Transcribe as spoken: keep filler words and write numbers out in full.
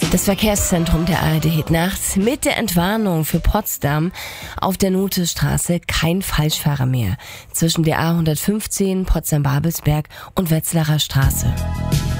Das Verkehrszentrum der A R D nachts mit der Entwarnung für Potsdam auf der Nothestraße kein Falschfahrer mehr zwischen der A hundertfünfzehn, Potsdam-Babelsberg und Wetzlarer Straße.